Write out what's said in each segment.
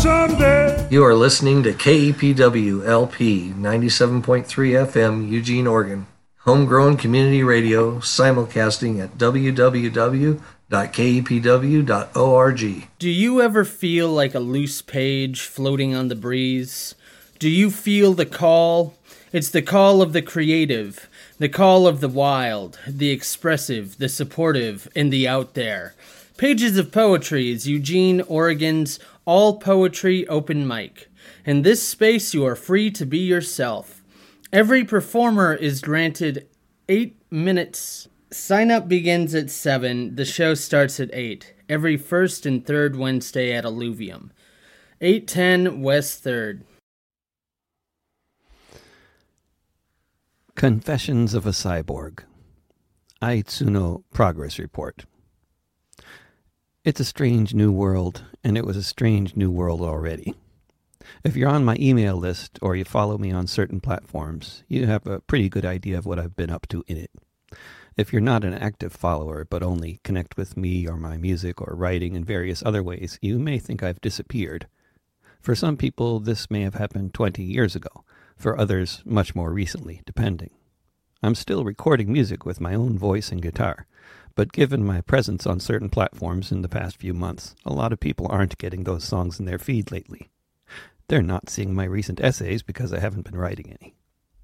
someday. You are listening to KEPW LP 97.3 FM, Eugene, Oregon. Homegrown community radio, simulcasting at www.kepw.org. Do you ever feel like a loose page floating on the breeze? Do you feel the call? It's the call of the creative, the call of the wild, the expressive, the supportive, and the out there. Pages of Poetry is Eugene, Oregon's all poetry open mic. In this space, you are free to be yourself. Every performer is granted 8 minutes. Sign-up begins at 7. The show starts at 8. Every first and third Wednesday at Alluvium. 810 West 3rd. Confessions of a Cyborg. Aitsuno Progress Report. It's a strange new world, and it was a strange new world already. If you're on my email list or you follow me on certain platforms, you have a pretty good idea of what I've been up to in it. If you're not an active follower but only connect with me or my music or writing in various other ways, you may think I've disappeared. For some people, this may have happened 20 years ago. For others, much more recently, depending. I'm still recording music with my own voice and guitar, but given my presence on certain platforms in the past few months, a lot of people aren't getting those songs in their feed lately. They're not seeing my recent essays because I haven't been writing any.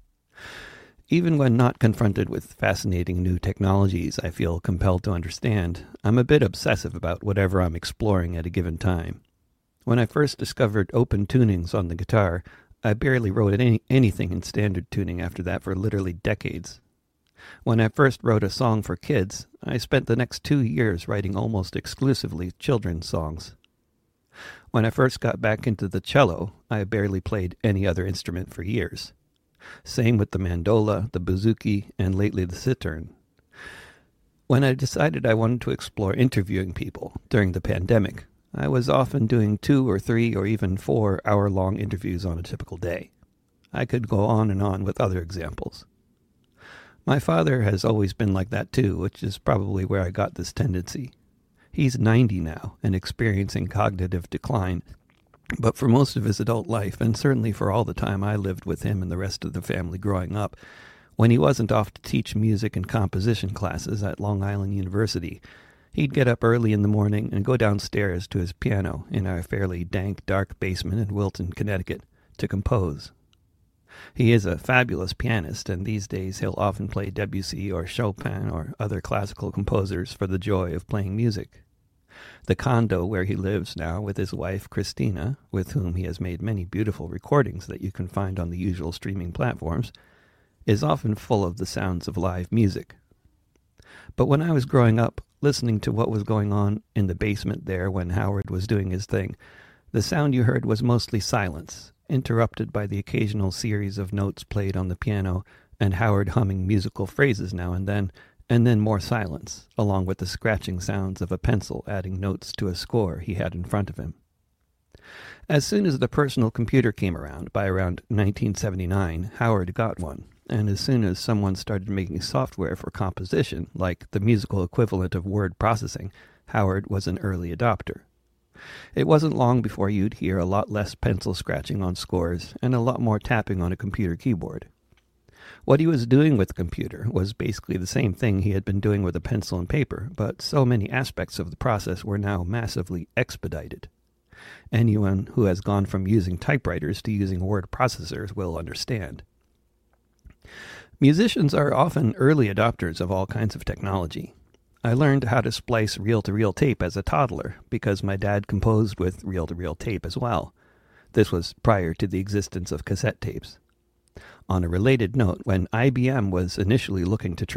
Even when not confronted with fascinating new technologies I feel compelled to understand, I'm a bit obsessive about whatever I'm exploring at a given time. When I first discovered open tunings on the guitar, I barely wrote anything in standard tuning after that for literally decades. When I first wrote a song for kids, I spent the next 2 years writing almost exclusively children's songs. When I first got back into the cello, I barely played any other instrument for years. Same with the mandola, the bouzouki, and lately the cittern. When I decided I wanted to explore interviewing people during the pandemic, I was often doing 2 or 3 or even 4 hour-long interviews on a typical day. I could go on and on with other examples. My father has always been like that too, which is probably where I got this tendency. He's 90 now and experiencing cognitive decline, but for most of his adult life, and certainly for all the time I lived with him and the rest of the family growing up, when he wasn't off to teach music and composition classes at Long Island University, he'd get up early in the morning and go downstairs to his piano in our fairly dank, dark basement in Wilton, Connecticut, to compose. He is a fabulous pianist, and these days he'll often play Debussy or Chopin or other classical composers for the joy of playing music. The condo where he lives now with his wife, Christina, with whom he has made many beautiful recordings that you can find on the usual streaming platforms, is often full of the sounds of live music. But when I was growing up, listening to what was going on in the basement there when Howard was doing his thing, the sound you heard was mostly silence, interrupted by the occasional series of notes played on the piano and Howard humming musical phrases now and then more silence, along with the scratching sounds of a pencil adding notes to a score he had in front of him. As soon as the personal computer came around, by around 1979, Howard got one, and as soon as someone started making software for composition, like the musical equivalent of word processing, Howard was an early adopter. It wasn't long before you'd hear a lot less pencil scratching on scores and a lot more tapping on a computer keyboard. What he was doing with the computer was basically the same thing he had been doing with a pencil and paper, but so many aspects of the process were now massively expedited. Anyone who has gone from using typewriters to using word processors will understand. Musicians are often early adopters of all kinds of technology. I learned how to splice reel-to-reel tape as a toddler because my dad composed with reel-to-reel tape as well. This was prior to the existence of cassette tapes. On a related note, when IBM was initially looking to